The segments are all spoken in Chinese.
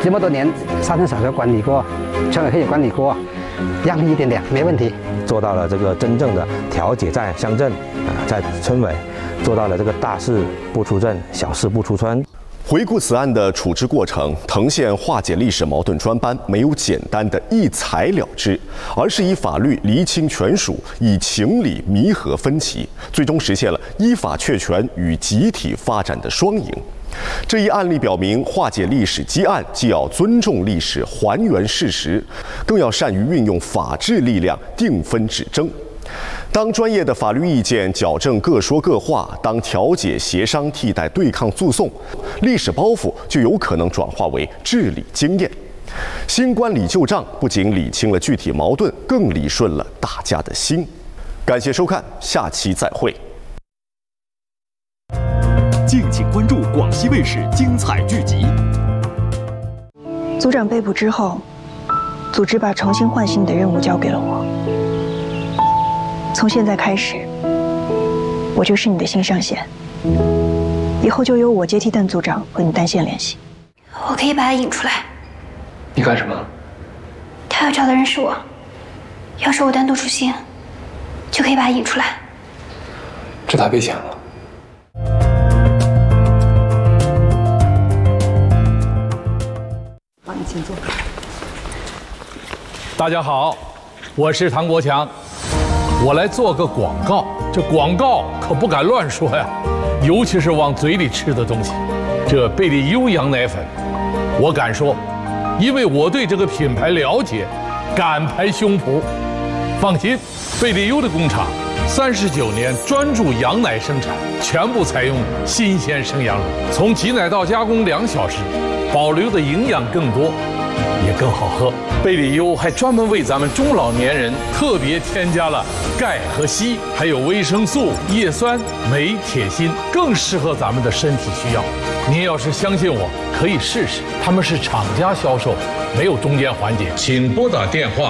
这么多年，沙镇小学管理过，村委会也管理过，让利一点点没问题。 做到了这个真正的调解在乡镇在村委，做到了这个大事不出镇，小事不出村。 回顾此案的处置过程，藤县化解历史矛盾专班没有简单的一裁了之，而是以法律厘清权属，以情理弥合分歧，最终实现了依法确权与集体发展的双赢。这一案例表明，化解历史积案既要尊重历史、还原事实，更要善于运用法治力量定分止争。当专业的法律意见矫正各说各话，当调解协商替代对抗诉讼，历史包袱就有可能转化为治理经验。新官理旧账不仅理清了具体矛盾，更理顺了大家的心。感谢收看，下期再会。 敬请关注广西卫视精彩剧集。 组长被捕之后，组织把重新唤醒你的任务交给了我。从现在开始，我就是你的新上线，以后就由我接替邓组长和你单线联系。 我可以把他引出来。 你干什么？ 他要找的人是我，要是我单独出现，就可以把他引出来。 这太危险了。 好，你请坐。 大家好，我是唐国强。我来做个广告，这广告可不敢乱说呀，尤其是往嘴里吃的东西。这贝利优羊奶粉，我敢说，因为我对这个品牌了解，敢拍胸脯。放心，贝利优的工厂39年专注羊奶生产，全部采用新鲜生羊乳，从挤奶到加工2小时，保留的营养更多，也更好喝。贝利优还专门为咱们中老年人特别添加了钙和硒，还有维生素、叶酸、镁、铁、锌，更适合咱们的身体需要。您要是相信我，可以试试。他们是厂家销售，没有中间环节。请拨打电话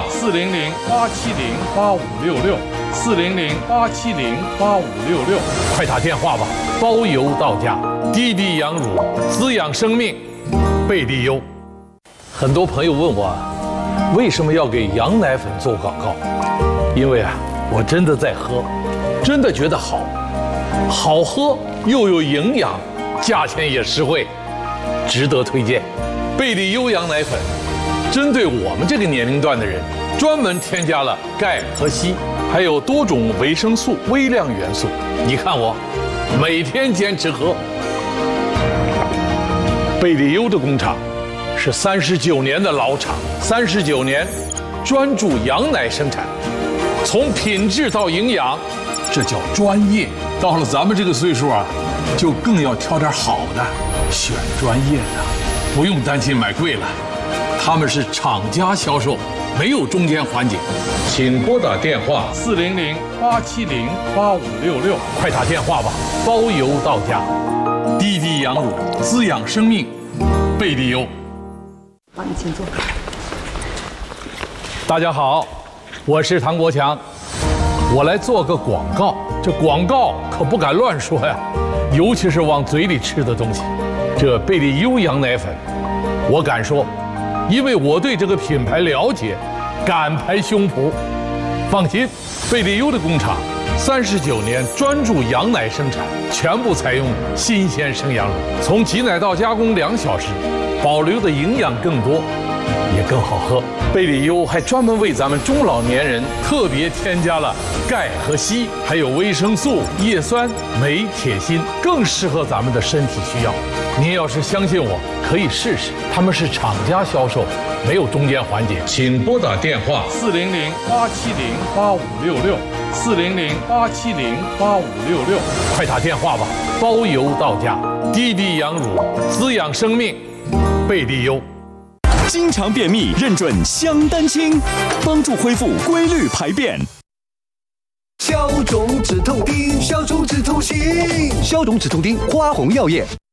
400-870-8566，400-870-8566，快打电话吧，包邮到家。滴滴羊乳，滋养生命，贝利优。很多朋友问我，为什么要给羊奶粉做广告？因为我真的在喝，真的觉得好喝又有营养，价钱也实惠，值得推荐。贝利优羊奶粉针对我们这个年龄段的人，专门添加了钙和硒，还有多种维生素、微量元素。你看我每天坚持喝。贝利优的工厂是39年的老厂，39年专注羊奶生产，从品质到营养，这叫专业。到了咱们这个岁数就更要挑点好的，选专业的，不用担心买贵了。他们是厂家销售，没有中间环节。请拨打电话400-870-8566，快打电话吧，包邮到家。滴滴羊乳，滋养生命，贝利优。 好，你请坐。 大家好，我是唐国强。我来做个广告，这广告可不敢乱说呀，尤其是往嘴里吃的东西。这贝利优羊奶粉，我敢说，因为我对这个品牌了解，敢拍胸脯。放心，贝利优的工厂39年专注羊奶生产，全部采用新鲜生羊乳，从挤奶到加工2小时，保留的营养更多，也更好喝。贝利优还专门为咱们中老年人特别添加了钙和硒，还有维生素、叶酸、镁、铁、锌，更适合咱们的身体需要。您要是相信我，可以试试。他们是厂家销售，没有中间环节。请拨打电话400-870-8566，400-870-8566，快打电话吧，包邮到家。滴滴羊乳，滋养生命，贝利优。 经常便秘认准香丹清，帮助恢复规律排便。 消肿止痛丁，消肿止痛型，消肿止痛丁，花红药业。